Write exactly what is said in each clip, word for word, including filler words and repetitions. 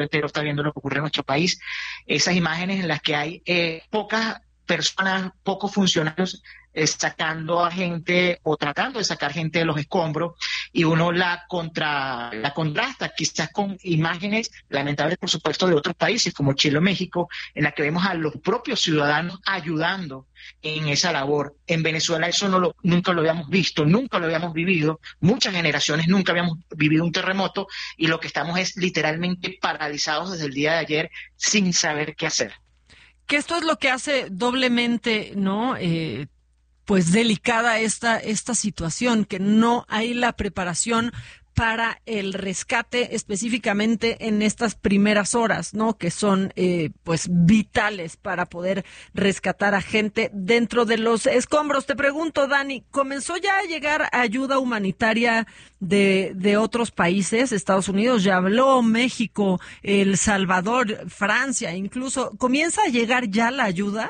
entero está viendo lo que ocurre en nuestro país, esas imágenes en las que hay eh, pocas personas, pocos funcionarios eh, sacando a gente o tratando de sacar gente de los escombros, y uno la contra la contrasta quizás con imágenes lamentables, por supuesto, de otros países como Chile o México, en la que vemos a los propios ciudadanos ayudando en esa labor. En Venezuela eso no lo, nunca lo habíamos visto, nunca lo habíamos vivido, muchas generaciones nunca habíamos vivido un terremoto, y lo que estamos es literalmente paralizados desde el día de ayer sin saber qué hacer. Que esto es lo que hace doblemente, ¿no? Eh, pues delicada esta, esta situación, que no hay la preparación para el rescate específicamente en estas primeras horas, ¿no? Que son eh, pues vitales para poder rescatar a gente dentro de los escombros. Te pregunto, Dani, ¿comenzó ya a llegar ayuda humanitaria de, de otros países? Estados Unidos ya habló, México, El Salvador, Francia, incluso. ¿Comienza a llegar ya la ayuda?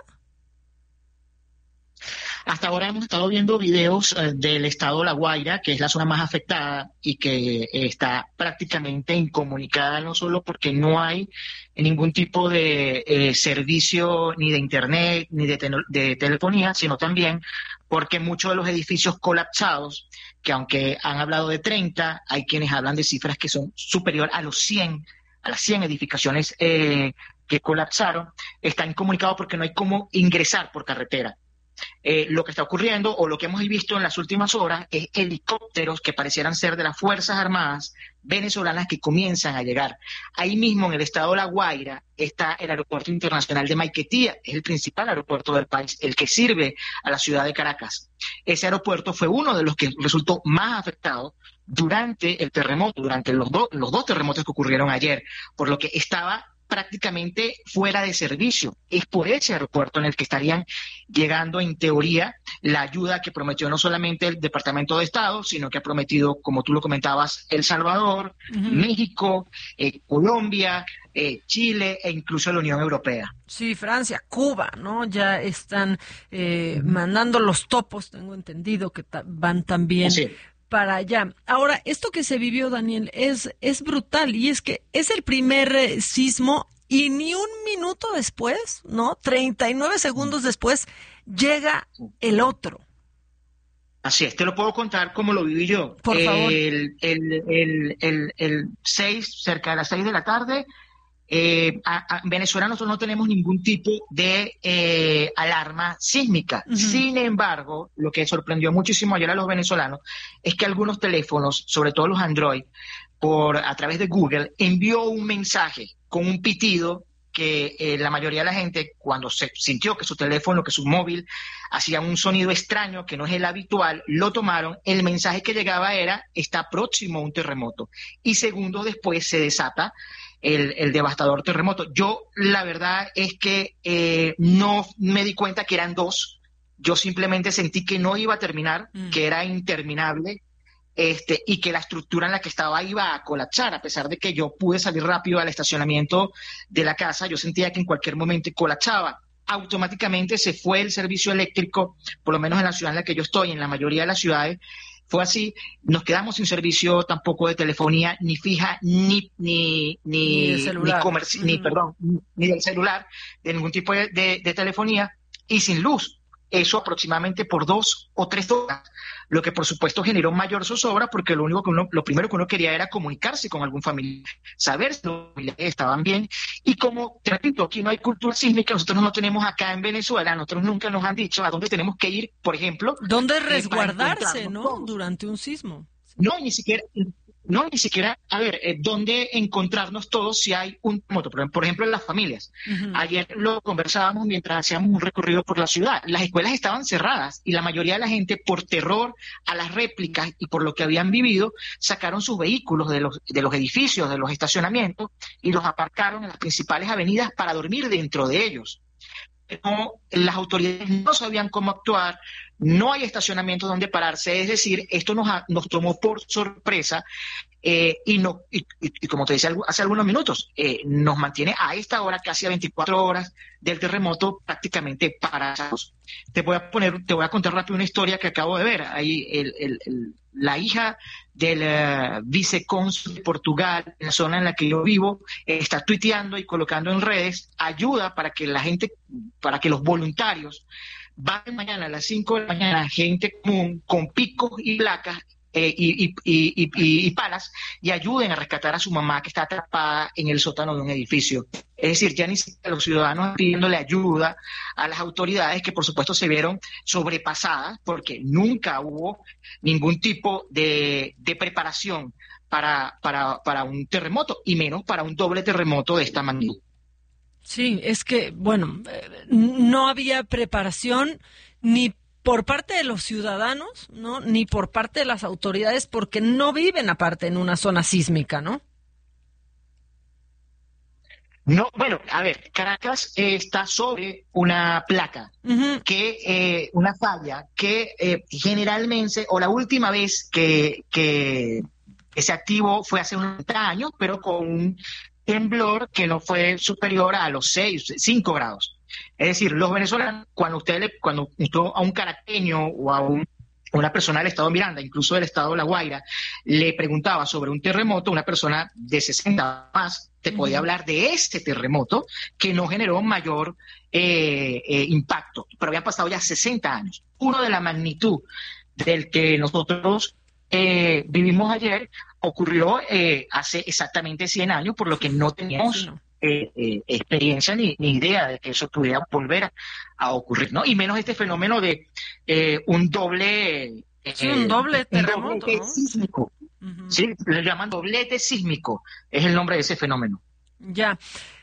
Hasta ahora hemos estado viendo videos eh, del estado La Guaira, que es la zona más afectada y que eh, está prácticamente incomunicada, no solo porque no hay ningún tipo de eh, servicio ni de internet ni de, te- de telefonía, sino también porque muchos de los edificios colapsados, que aunque han hablado de treinta, hay quienes hablan de cifras que son superior a los cien, a las cien edificaciones eh, que colapsaron, están incomunicados porque no hay cómo ingresar por carretera. Eh, lo que está ocurriendo, o lo que hemos visto en las últimas horas, es helicópteros que parecieran ser de las Fuerzas Armadas venezolanas que comienzan a llegar. Ahí mismo en el estado de La Guaira está el aeropuerto internacional de Maiquetía, es el principal aeropuerto del país, el que sirve a la ciudad de Caracas. Ese aeropuerto fue uno de los que resultó más afectado durante el terremoto, durante los, do- los dos terremotos que ocurrieron ayer, por lo que estaba prácticamente fuera de servicio. Es por ese aeropuerto en el que estarían llegando, en teoría, la ayuda que prometió no solamente el Departamento de Estado, sino que ha prometido, como tú lo comentabas, El Salvador, Uh-huh. México, eh, Colombia, eh, Chile e incluso la Unión Europea. Sí, Francia, Cuba, ¿no? Ya están eh, mandando los topos, tengo entendido que ta- van también Así es. para allá. Ahora, esto que se vivió, Daniel, es, es brutal, y es que es el primer eh, sismo, y ni un minuto después, ¿no? treinta y nueve segundos después, llega el otro. Así es, te lo puedo contar como lo viví yo. Por favor. El, el, el, el, el seis, cerca de las seis de la tarde, eh, a, a, en Venezuela nosotros no tenemos ningún tipo de eh, alarma sísmica. Uh-huh. Sin embargo, lo que sorprendió muchísimo ayer a los venezolanos es que algunos teléfonos, sobre todo los Android, por a través de Google, envió un mensaje con un pitido que eh, la mayoría de la gente, cuando se sintió que su teléfono, que su móvil hacía un sonido extraño, que no es el habitual, lo tomaron. El mensaje que llegaba era: está próximo un terremoto. Y segundos después se desata el, el devastador terremoto. Yo, la verdad es que eh, no me di cuenta que eran dos. Yo simplemente sentí que no iba a terminar, mm. que era interminable. Este, y que la estructura en la que estaba iba a colapsar. A pesar de que yo pude salir rápido al estacionamiento de la casa, yo sentía que en cualquier momento colapsaba. Automáticamente se fue el servicio eléctrico, por lo menos en la ciudad en la que yo estoy, en la mayoría de las ciudades fue así. Nos quedamos sin servicio tampoco de telefonía, ni fija, ni ni ni ni, ni, comerci- uh-huh. ni perdón, ni del celular, de ningún tipo de, de, de telefonía, y sin luz. Eso aproximadamente por dos o tres horas, lo que por supuesto generó mayor zozobra, porque lo único que uno, lo primero que uno quería era comunicarse con algún familiar, saber si los familiares estaban bien. Y como te repito, aquí no hay cultura sísmica, nosotros no tenemos acá en Venezuela, nosotros nunca nos han dicho a dónde tenemos que ir, por ejemplo. ¿Dónde resguardarse, eh, no? Todos. Durante un sismo. No, ni siquiera... No, ni siquiera, a ver, eh, ¿dónde encontrarnos todos si hay un terremoto? Por ejemplo, en las familias. Uh-huh. Ayer lo conversábamos mientras hacíamos un recorrido por la ciudad. Las escuelas estaban cerradas y la mayoría de la gente, por terror a las réplicas y por lo que habían vivido, sacaron sus vehículos de los, de los edificios, de los estacionamientos, y los aparcaron en las principales avenidas para dormir dentro de ellos. No, las autoridades no sabían cómo actuar, no hay estacionamientos donde pararse, es decir, esto nos, ha, nos tomó por sorpresa eh, y, no, y, y, y como te decía hace algunos minutos, eh, nos mantiene a esta hora, casi a veinticuatro horas del terremoto, prácticamente parados. Te voy a poner, te voy a contar rápido una historia que acabo de ver. Ahí el, el, el, la hija del uh, vicecónsul de Portugal, en la zona en la que yo vivo, eh, está tuiteando y colocando en redes ayuda para que la gente, para que los voluntarios vayan mañana a las cinco de la mañana, gente común, con picos y placas, Eh, y, y, y, y, y palas, y ayuden a rescatar a su mamá que está atrapada en el sótano de un edificio. Es decir, ya ni siquiera los ciudadanos pidiéndole ayuda a las autoridades, que por supuesto se vieron sobrepasadas porque nunca hubo ningún tipo de, de preparación para, para, para un terremoto, y menos para un doble terremoto de esta magnitud. Sí, es que, bueno, no había preparación ni por parte de los ciudadanos, ¿no? Ni por parte de las autoridades, porque no viven aparte en una zona sísmica, ¿no? No, bueno, a ver, Caracas eh, está sobre una placa, uh-huh. que eh, una falla que eh, generalmente, o la última vez que, que, que se activó fue hace unos treinta años, pero con un temblor que no fue superior a los seis, cinco grados. Es decir, los venezolanos, cuando usted le, cuando usted a un caraqueño o a un, una persona del estado Miranda, incluso del estado de La Guaira, le preguntaba sobre un terremoto, una persona de sesenta más te podía hablar de este terremoto que no generó mayor eh, eh, impacto, pero habían pasado ya sesenta años. Uno de la magnitud del que nosotros eh, vivimos ayer ocurrió eh, hace exactamente cien años, por lo que no teníamos Eh, eh, experiencia ni, ni idea de que eso pudiera volver a, a ocurrir, ¿no? Y menos este fenómeno de eh, un doble... Eh, sí, un doble terremoto, un doblete, ¿no? Sísmico. Uh-huh. Sí, le llaman doblete sísmico, es el nombre de ese fenómeno. Ya.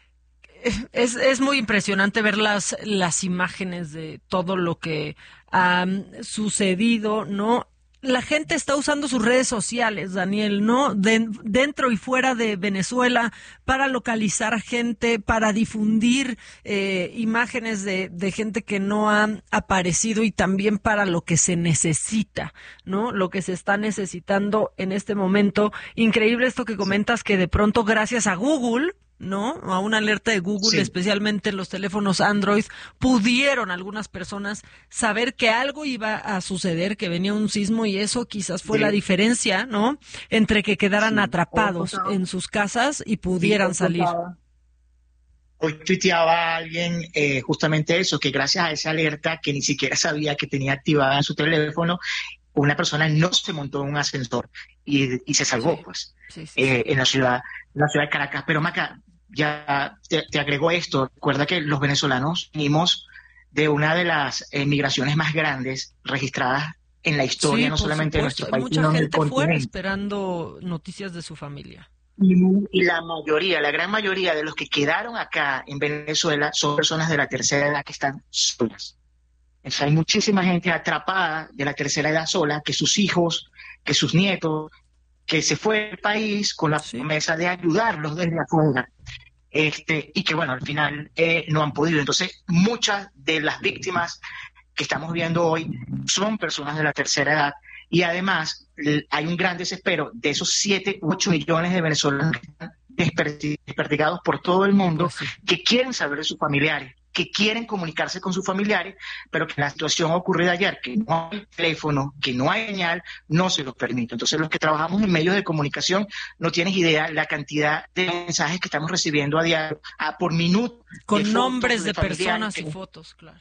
Es, es muy impresionante ver las, las imágenes de todo lo que ha um, sucedido, ¿no? La gente está usando sus redes sociales, Daniel, ¿no? De, dentro y fuera de Venezuela, para localizar gente, para difundir eh, imágenes de, de gente que no ha aparecido, y también para lo que se necesita, ¿no? Lo que se está necesitando en este momento. Increíble esto que comentas, que de pronto, gracias a Google, ¿no? A una alerta de Google, sí, especialmente en los teléfonos Android, pudieron algunas personas saber que algo iba a suceder, que venía un sismo, y eso quizás fue sí. la diferencia, ¿no? Entre que quedaran sí. atrapados oh, en sus casas y pudieran sí, salir. Hoy tuiteaba alguien eh, justamente eso, que gracias a esa alerta que ni siquiera sabía que tenía activada en su teléfono, una persona no se montó en un ascensor y, y se salvó, sí. pues, sí, sí, eh, sí. en la ciudad, en la ciudad de Caracas. Pero Maca, ya te, te agrego esto. Recuerda que los venezolanos venimos de una de las eh, migraciones más grandes registradas en la historia, sí, no solamente supuesto. de nuestro país, mucha sino gente del fuera esperando noticias de su familia. Y, y la mayoría, la gran mayoría de los que quedaron acá en Venezuela son personas de la tercera edad que están solas. O sea, hay muchísima gente atrapada de la tercera edad sola, que sus hijos, que sus nietos, que se fue del país con la sí. promesa de ayudarlos desde afuera. Este, y que bueno, al final eh, no han podido. Entonces, muchas de las víctimas que estamos viendo hoy son personas de la tercera edad, y además hay un gran desespero de esos siete u ocho millones de venezolanos que están desperdigados por todo el mundo, sí. que quieren saber de sus familiares, que quieren comunicarse con sus familiares, pero que la situación ocurrida ayer, que no hay teléfono, que no hay señal, no se los permite. Entonces, los que trabajamos en medios de comunicación no tienes idea la cantidad de mensajes que estamos recibiendo a diario, a, por minuto. Con de nombres de, de personas que, y fotos, claro.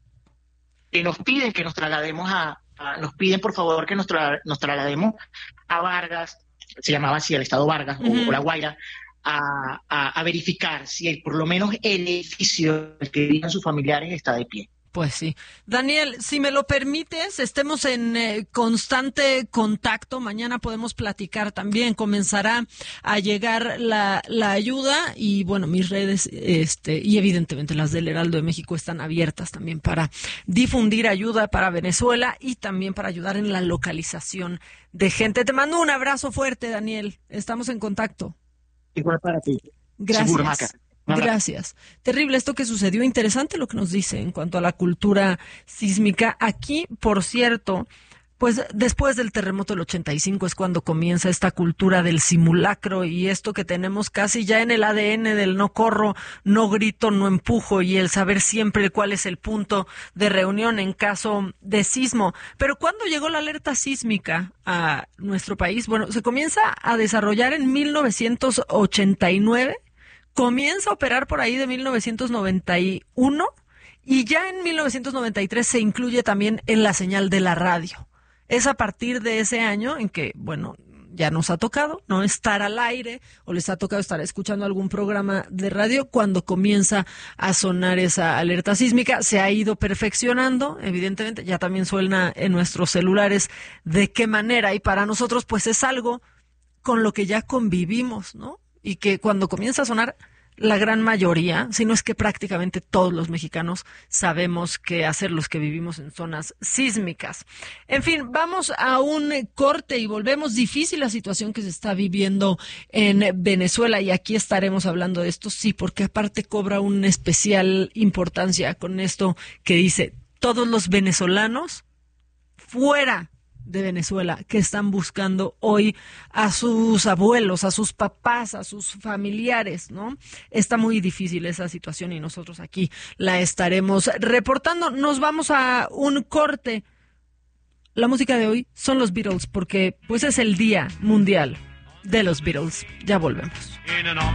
Que nos piden que nos traslademos a, a nos piden por favor que nos, tra, nos traslademos a Vargas, se llamaba así el estado Vargas, uh-huh. o, o La Guaira, A, a, a verificar si el, por lo menos el edificio que vivían sus familiares está de pie. Pues sí. Daniel, si me lo permites, estemos en eh, constante contacto. Mañana podemos platicar también. Comenzará a llegar la, la ayuda, y bueno, mis redes este y evidentemente las del Heraldo de México están abiertas también para difundir ayuda para Venezuela y también para ayudar en la localización de gente. Te mando un abrazo fuerte, Daniel. Estamos en contacto. Igual para ti. Gracias. Seguro, Maca. Gracias. Terrible esto que sucedió. Interesante lo que nos dice en cuanto a la cultura sísmica. Aquí, por cierto, Pues después del terremoto del ochenta y cinco es cuando comienza esta cultura del simulacro y esto que tenemos casi ya en el A D N del no corro, no grito, no empujo y el saber siempre cuál es el punto de reunión en caso de sismo. Pero ¿cuándo llegó la alerta sísmica a nuestro país? Bueno, se comienza a desarrollar en mil novecientos ochenta y nueve, comienza a operar por ahí de mil novecientos noventa y uno y ya en mil novecientos noventa y tres se incluye también en la señal de la radio. Es a partir de ese año en que, bueno, ya nos ha tocado, ¿no? Estar al aire o les ha tocado estar escuchando algún programa de radio cuando comienza a sonar esa alerta sísmica. Se ha ido perfeccionando, evidentemente, ya también suena en nuestros celulares de qué manera y para nosotros pues es algo con lo que ya convivimos, ¿no? Y que cuando comienza a sonar, la gran mayoría, si no es que prácticamente todos los mexicanos sabemos qué hacer, los que vivimos en zonas sísmicas. En fin, vamos a un corte y volvemos. Difícil la situación que se está viviendo en Venezuela y aquí estaremos hablando de esto, sí, porque aparte cobra una especial importancia con esto que dice todos los venezolanos fuera de Venezuela que están buscando hoy a sus abuelos, a sus papás, a sus familiares, ¿no? Está muy difícil esa situación y nosotros aquí la estaremos reportando. Nos vamos a un corte. La música de hoy son los Beatles porque pues es el Día Mundial de los Beatles. Ya volvemos.